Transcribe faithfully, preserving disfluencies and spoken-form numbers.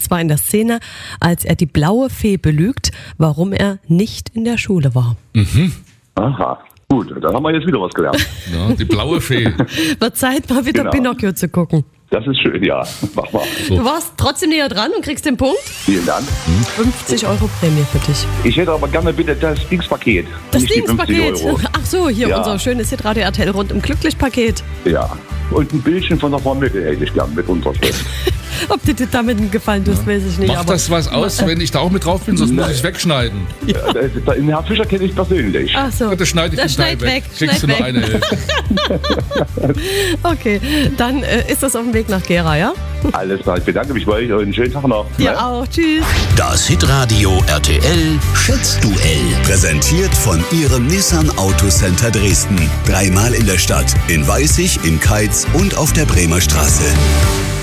zwar in der Szene, als er die blaue Fee belügt, warum er nicht in der Schule war. Mhm. Aha, gut, dann haben wir jetzt wieder was gelernt. Ja, die blaue Fee. Wird Zeit, mal wieder Genau. Pinocchio zu gucken. Das ist schön, ja. Mach mal. Du warst trotzdem näher dran und kriegst den Punkt. Vielen Dank. fünfzig Euro Prämie für dich. Ich hätte aber gerne bitte das Dingspaket. Das nicht die fünfzig Dingspaket. Euro. Ach so, hier Ja. unser schönes Hitradio R T L rund um Glücklich-Paket. Ja. Und ein Bildchen von der Frau Mückel hätte ich gern mit Unterschrift. Ob dir das damit einen Gefallen tust, weiß ich nicht. Macht aber das was aus, wenn ich da auch mit drauf bin? Sonst muss Nein. ich wegschneiden. Ja. Den Herrn Fischer kenne ich persönlich. Ach so. Das schneide ich Das den Teil schneid weg. Kriegst du schneid nur weg. eine Hälfte. Okay, dann äh, ist das auf dem Weg nach Gera, ja? Alles klar, ich bedanke mich bei euch und einen schönen Tag noch. Ja, Ne? auch. Tschüss. Das Hitradio R T L Schätzduell. Präsentiert von Ihrem Nissan Autocenter Dresden. Dreimal in der Stadt, in Weißig, in Keitz und auf der Bremer Straße.